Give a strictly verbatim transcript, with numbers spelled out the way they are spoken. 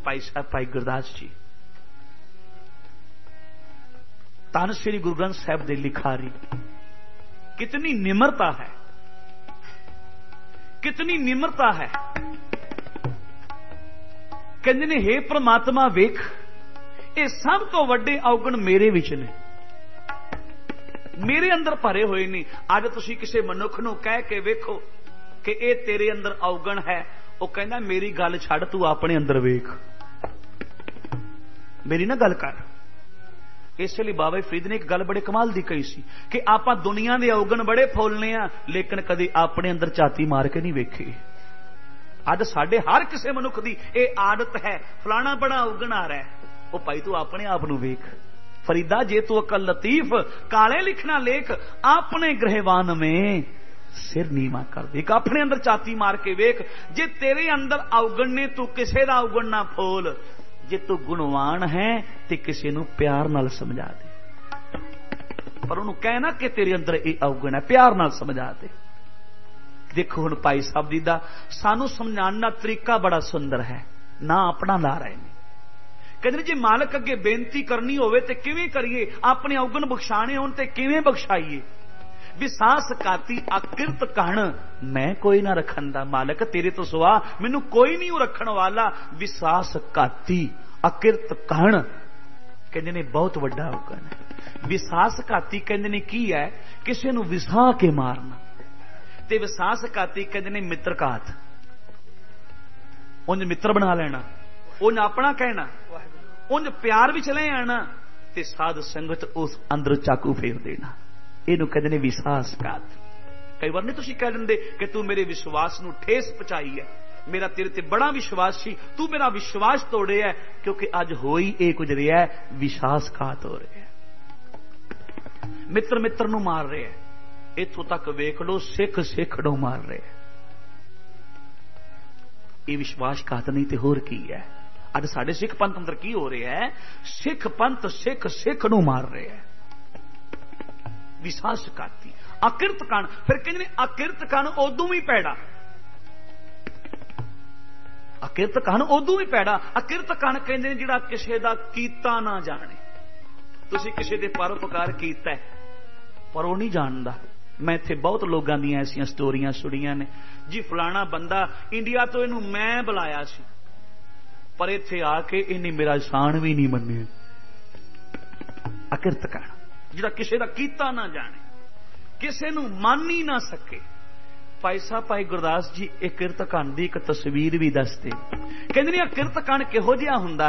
भाई साहब भाई गुरदास जी, धन श्री गुरु ग्रंथ साहब दे लिखारी, कितनी निम्रता है, कितनी निम्रता है। कहते ने हे परमात्मा वेख, ये सब तो वड्डे अवगुण मेरे विच ने, मेरे अंदर भरे हुए नहीं। अज तुसीं किसी मनुख नूं कह के वेखो कि ये तेरे अंदर अवगुण है, वो कहना मेरी गल छड़, तू अपने अंदर वेख, मेरी ना गल कर। इसलिए बाबा फरीद ने एक गल बड़े कमाल दी कही सी कि आपां दुनिया दे अवगुण बड़े फौलने आ, लेकिन कदे अपने अंदर झाती मार के नहीं वेखे। अज साडे हर किसी मनुख दी ये आदत है, फलाना बड़ा अवगुण आ रहा है, वो भाई तू अपने आप नूं वेख। फरीदा जे तू अकल लतीफ काले लिखना लेख, अपने ग्रहवान में सिर नीवा कर देख, अपने अंदर छाती मार के वेख। जे तेरे अंदर अवगुण ने, तू किसी दा अवगुण ना फोल। जे तू गुणवान है तो किसी नूं प्यार नाल समझा दे, पर उन्होंने कहना कि तेरे अंदर ये अवगुण है, प्यार नाल समझा दे। देखो हुण भाई साहब जी दा सानू समझाने का तरीका बड़ा सुंदर है, ना अपना ला रहे हैं। कहते जे मालक अगे बेनती करनी होवे ते किवें करिए, अपने अवगुण बख्शाने होण ते किवें बख्शाइए। विसास काती अकिरत कहण मैं कोई ना रखन दा, मालक तेरे तो सुआ मैनू कोई नहीं रखण वाला। विसास काती अकिरत कहण कहते ने बहुत वड्डा अवगुण है। विसास काती कहते ने की है, किसी नू विसा के मारना। ते विसास काती कहते ने मित्र घात, उंज मित्र बना लेना, उंज अपना कहना, उंज प्यार भी चले आना, ते साध संगत उस अंदर चाकू फेर देना। इनू कहते ने विश्वासघात। कई बार नहीं तुसीं कह दिंदे कि तू मेरे विश्वास नू ठेस पहुंचाई है, मेरा तेरे ते बड़ा विश्वास सी, तू मेरा विश्वास तोड़े है, क्योंकि अज होई ये कुछ रहा है, विश्वासघात हो रहा है। मित्र मित्र नू मार रहे हैं, इथों तक वेख लो सिख सिख नू मार रहे हैं। ये विश्वासघात नहीं तो होर की है। अज साडे सिख पंथ अंदर की हो रहा है, सिख पंथ सिख सिख नू मार रहे हैं। विश्वासघाती अकिरत कण, फिर कहते अकिरत कण उदों भी पैड़ा, अकिरत कण उदों भी पैड़ा। अकिरत कण कहते जिहड़ा किसी दा कीता ना जाने। तुसीं किसी दे परोपकार कीता है पर वो नहीं जानदा। मैं इत्थे बहुत लोगों दी ऐसियां स्टोरियां सुनियां ने जी, फलाना बंदा इंडिया तो इनू मैं बुलाया सी, पर इत्थे आके इन्हें मेरा एहसान भी नहीं मन्निया। अकिरत कण जिहड़ा किसी दा कीता ना जाने, किसी नू मान ही ना सके। भाई साहब भाई गुरदास जी एक किरत कण दी एक तस्वीर भी दसदे, कहंदे ने किरत कण किहो जिहा हुंदा